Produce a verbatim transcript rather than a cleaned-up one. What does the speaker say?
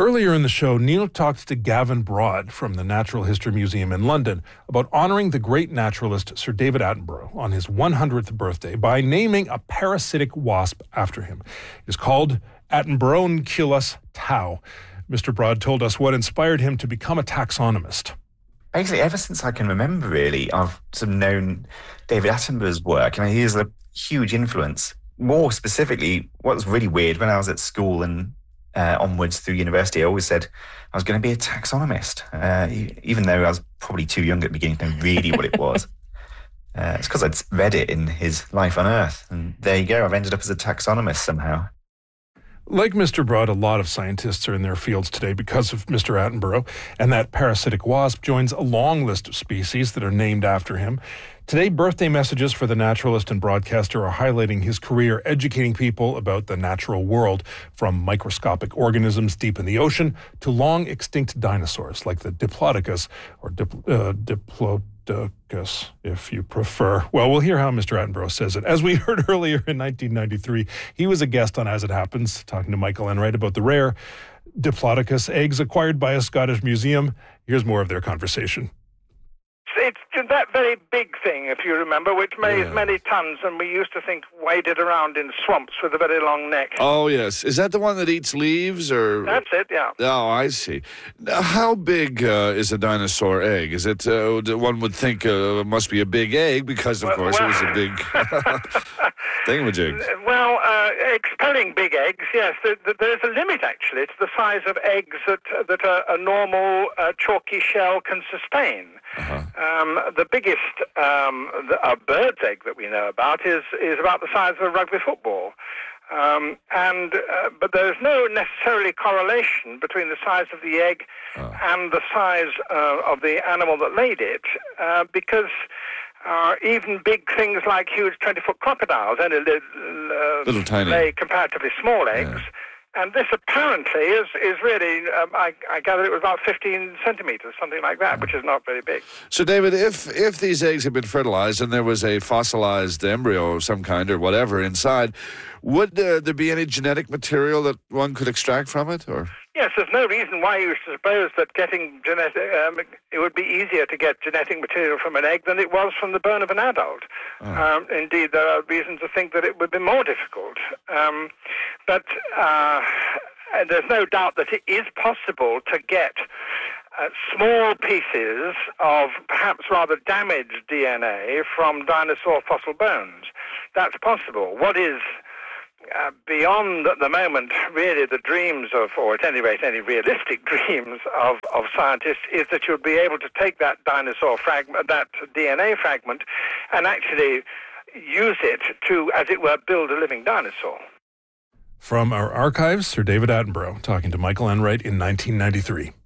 Earlier in the show, Neil talked to Gavin Broad from the Natural History Museum in London about honouring the great naturalist Sir David Attenborough on his one hundredth birthday by naming a parasitic wasp after him. It is called Attenboronculus tau. Mister Broad told us what inspired him to become a taxonomist. Basically, ever since I can remember, really, I've sort of known David Attenborough's work. I mean, he is a huge influence. More specifically, what was really weird, when I was at school and uh, onwards through university, I always said I was going to be a taxonomist, uh, even though I was probably too young at the beginning to know really what it was. Uh, it's because I'd read it in his Life on Earth. And there you go, I've ended up as a taxonomist somehow. Like Mister Broad, a lot of scientists are in their fields today because of Mister Attenborough, and that parasitic wasp joins a long list of species that are named after him. Today, birthday messages for the naturalist and broadcaster are highlighting his career educating people about the natural world, from microscopic organisms deep in the ocean to long-extinct dinosaurs like the Diplodocus or Dipl- uh, Diplodocus, if you prefer. Well, we'll hear how Mister Attenborough says it. As we heard earlier in nineteen ninety-three, he was a guest on As It Happens, talking to Michael Enright about the rare Diplodocus eggs acquired by a Scottish museum. Here's more of their conversation. It's that very big thing, if you remember, which weighs Yeah. many tons, and we used to think waded around in swamps with a very long neck. Oh, yes. Is that the one that eats leaves, or? That's it, yeah. Oh, I see. Now, how big uh, is a dinosaur egg? Is it, uh, one would think uh, it must be a big egg because, of Well- course, well- it was a big thingamajig. Well, uh, expelling big eggs, yes, there, there's a limit, actually, to the size of eggs that, that a, a normal uh, chalky shell can sustain. Uh-huh. Um, the biggest um, the, a bird's egg that we know about is, is about the size of a rugby football. Um, and uh, but there's no necessarily correlation between the size of the egg Oh. and the size uh, of the animal that laid it, uh, because uh, even big things like huge twenty-foot crocodiles only uh, Little tiny. lay comparatively small eggs. Yeah. And this apparently is, is really, um, I, I gather it was about fifteen centimetres, something like that, which is not very big. So, David, if if these eggs had been fertilized and there was a fossilized embryo of some kind or whatever inside, would uh, there be any genetic material that one could extract from it? Or Yes, there's no reason why you should suppose that getting genetic, um, it would be easier to get genetic material from an egg than it was from the bone of an adult. Oh. Um, indeed, there are reasons to think that it would be more difficult. Um, but uh, and there's no doubt that it is possible to get uh, small pieces of perhaps rather damaged D N A from dinosaur fossil bones. That's possible. What is Uh, beyond at the moment, really, the dreams of, or at any rate, any realistic dreams of, of scientists, is that you'll be able to take that dinosaur fragment, that D N A fragment, and actually use it to, as it were, build a living dinosaur. From our archives, Sir David Attenborough talking to Michael Enright in nineteen ninety-three.